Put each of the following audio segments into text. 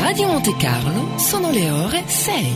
Radio Monte Carlo sono le ore 6.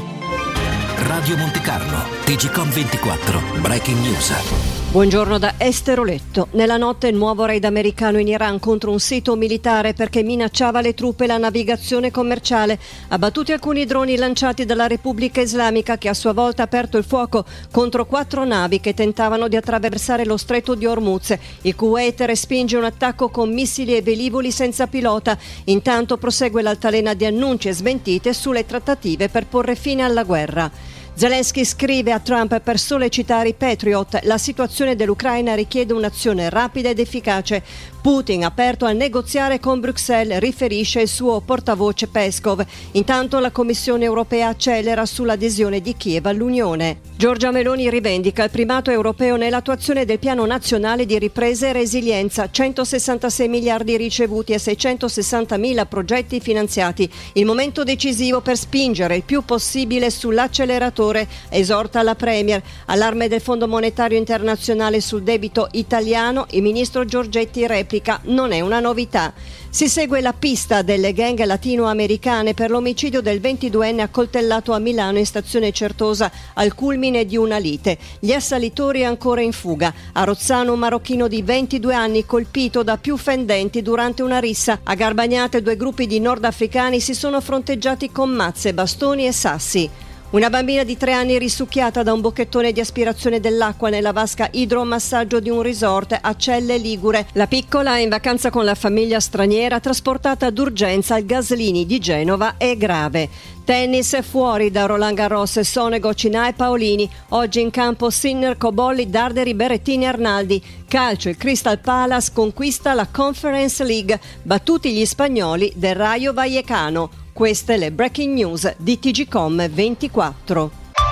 Radio Monte Carlo, TGcom 24, Breaking News. Buongiorno da Estero Letto. Nella notte il nuovo raid americano in Iran contro un sito militare perché minacciava le truppe e la navigazione commerciale. Abbattuti alcuni droni lanciati dalla Repubblica Islamica, che a sua volta ha aperto il fuoco contro 4 navi che tentavano di attraversare lo stretto di Hormuz. Il Kuwait respinge un attacco con missili e velivoli senza pilota. Intanto prosegue l'altalena di annunci e smentite sulle trattative per porre fine alla guerra. Zelensky scrive a Trump per sollecitare i Patriot: la situazione dell'Ucraina richiede un'azione rapida ed efficace. Putin aperto a negoziare con Bruxelles, riferisce il suo portavoce Peskov. Intanto la Commissione europea accelera sull'adesione di Kiev all'Unione. Giorgia Meloni rivendica il primato europeo nell'attuazione del Piano Nazionale di Ripresa e Resilienza, 166 miliardi ricevuti e 660.000 progetti finanziati. Il momento decisivo per spingere il più possibile sull'acceleratore, esorta la Premier. Allarme del Fondo Monetario Internazionale sul debito italiano, il ministro Giorgetti replica: non è una novità. Si segue la pista delle gang latinoamericane per l'omicidio del 22enne accoltellato a Milano in stazione Certosa al culmine di una lite. Gli assalitori ancora in fuga. A Rozzano un marocchino di 22 anni colpito da più fendenti durante una rissa. A Garbagnate 2 gruppi di nordafricani si sono fronteggiati con mazze, bastoni e sassi. Una bambina di 3 anni risucchiata da un bocchettone di aspirazione dell'acqua nella vasca idromassaggio di un resort a Celle Ligure. La piccola, in vacanza con la famiglia straniera, trasportata d'urgenza al Gaslini di Genova, è grave. Tennis fuori da Roland Garros, Sonego, Cina e Paolini. Oggi in campo Sinner, Cobolli, Darderi, Berrettini e Arnaldi. Calcio, il Crystal Palace conquista la Conference League, battuti gli spagnoli del Rayo Vallecano. Queste le breaking news di TGcom 24.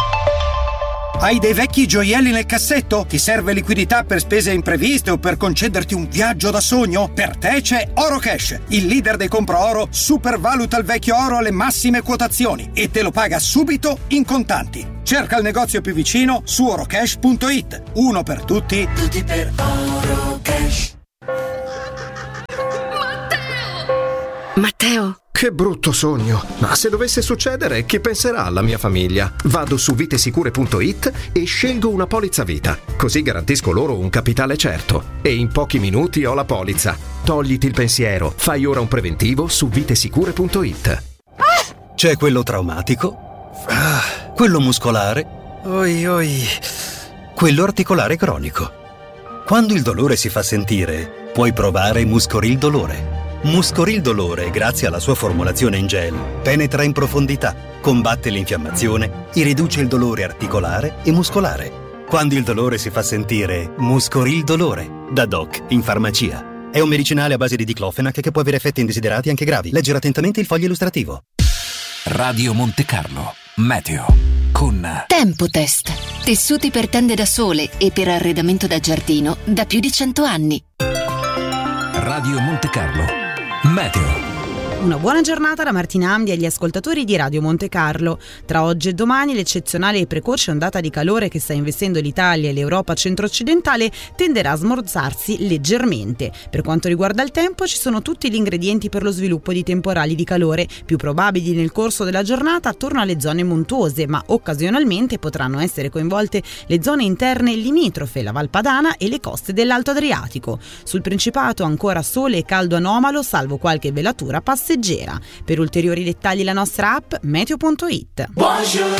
Hai dei vecchi gioielli nel cassetto? Ti serve liquidità per spese impreviste o per concederti un viaggio da sogno? Per te c'è Oro Cash, il leader dei compra oro, supervaluta il vecchio oro alle massime quotazioni e te lo paga subito in contanti. Cerca il negozio più vicino su orocash.it. Uno per tutti, tutti per Oro Cash. Matteo! Che brutto sogno! Ma se dovesse succedere, chi penserà alla mia famiglia? Vado su vitesicure.it e scelgo una polizza vita. Così garantisco loro un capitale certo. E in pochi minuti ho la polizza. Togliti il pensiero. Fai ora un preventivo su vitesicure.it. C'è quello traumatico, quello muscolare, quello articolare cronico. Quando il dolore si fa sentire, puoi provare Muscoril Dolore. Muscoril Dolore, grazie alla sua formulazione in gel, penetra in profondità, combatte l'infiammazione e riduce il dolore articolare e muscolare. Quando il dolore si fa sentire, Muscoril Dolore, da Doc in farmacia. È un medicinale a base di diclofenac che può avere effetti indesiderati anche gravi. Leggere attentamente il foglio illustrativo. Radio Monte Carlo, meteo con Tempotest. Tessuti per tende da sole e per arredamento da giardino da più di 100 anni. Radio Monte Carlo, meteo. Una buona giornata da Martina Amdi agli ascoltatori di Radio Monte Carlo. Tra oggi e domani l'eccezionale e precoce ondata di calore che sta investendo l'Italia e l'Europa centro-occidentale tenderà a smorzarsi leggermente. Per quanto riguarda il tempo, ci sono tutti gli ingredienti per lo sviluppo di temporali di calore, più probabili nel corso della giornata attorno alle zone montuose, ma occasionalmente potranno essere coinvolte le zone interne limitrofe, la Val Padana e le coste dell'Alto Adriatico. Sul Principato ancora sole e caldo anomalo, salvo qualche velatura passeggera. Per ulteriori dettagli la nostra app meteo.it. Buongiorno